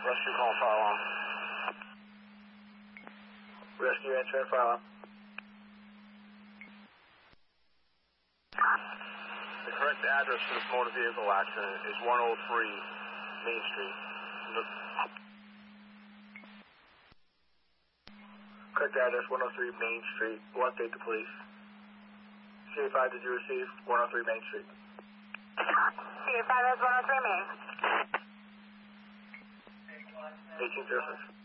Rescue call fire alarm. Rescue answering fire alarm. The correct address for this motor vehicle accident is 103 Main Street. Correct address 103 Main Street. We'll update the police. CA5, did you receive 103 Main Street? CA5 has 103 Main. 1806.